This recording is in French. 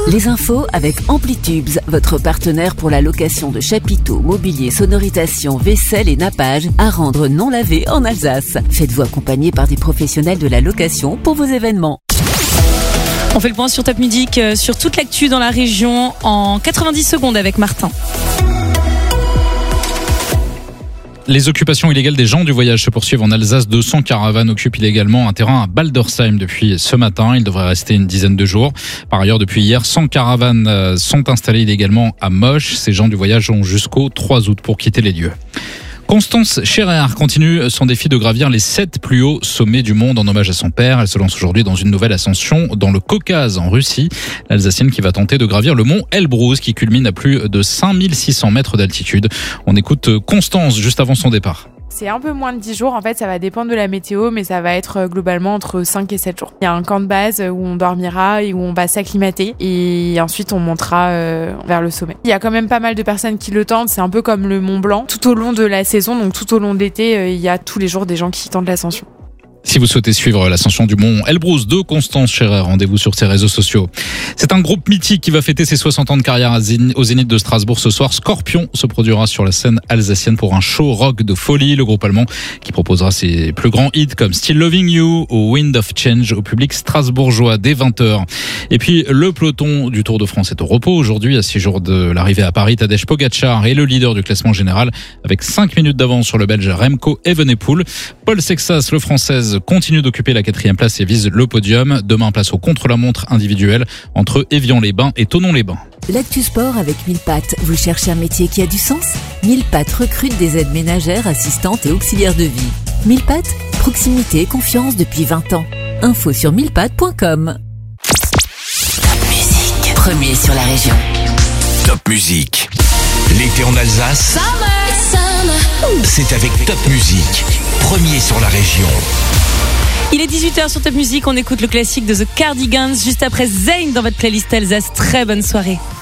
Les infos avec Amplitubes, votre partenaire pour la location de chapiteaux, mobilier, sonorisation, vaisselle et nappage à rendre non lavé en Alsace. Faites-vous accompagner par des professionnels de la location pour vos événements. On fait le point sur Top Music, sur toute l'actu dans la région en 90 secondes avec Martin. Les occupations illégales des gens du voyage se poursuivent en Alsace. 200 caravanes occupent illégalement un terrain à Baldersheim depuis ce matin. Il devrait rester une dizaine de jours. Par ailleurs, depuis hier, 100 caravanes sont installées illégalement à Moche. Ces gens du voyage ont jusqu'au 3 août pour quitter les lieux. Constance Scherer continue son défi de gravir les 7 plus hauts sommets du monde en hommage à son père. Elle se lance aujourd'hui dans une nouvelle ascension dans le Caucase en Russie. L'Alsacienne qui va tenter de gravir le mont Elbrus qui culmine à plus de 5600 mètres d'altitude. On écoute Constance juste avant son départ. C'est un peu moins de 10 jours, en fait ça va dépendre de la météo, mais ça va être globalement entre 5 et 7 jours. Il y a un camp de base où on dormira et où on va s'acclimater et ensuite on montera vers le sommet. Il y a quand même pas mal de personnes qui le tentent, c'est un peu comme le Mont Blanc. Tout au long de la saison, donc tout au long de l'été, il y a tous les jours des gens qui tentent l'ascension. Si vous souhaitez suivre l'ascension du mont Elbrus de Constance Scherer, rendez-vous sur ses réseaux sociaux. C'est un groupe mythique qui va fêter ses 60 ans de carrière au Zénith de Strasbourg ce soir. Scorpion se produira sur la scène alsacienne pour un show rock de folie. Le groupe allemand qui proposera ses plus grands hits comme Still Loving You ou Wind of Change au public strasbourgeois dès 20h. Et puis le peloton du Tour de France est au repos aujourd'hui à 6 jours de l'arrivée à Paris. Tadej Pogačar est le leader du classement général avec 5 minutes d'avance sur le Belge Remco Evenepoel. Paul Sexas, le Française, continue d'occuper la 4e place et vise le podium. Demain, place au contre-la-montre individuel entre Évian-les-Bains et Thonon-les-Bains. L'actu sport avec 1000 pattes. Vous cherchez un métier qui a du sens ? 1000 pattes recrute des aides ménagères, assistantes et auxiliaires de vie. 1000 pattes, proximité et confiance depuis 20 ans. Info sur 1000pattes.com. Top Music, premier sur la région. Top Music. L'été en Alsace, c'est avec Top Music, premier sur la région. Il est 18h sur Top Music, on écoute le classique de The Cardigans juste après Zayn dans votre playlist Alsace. Très bonne soirée.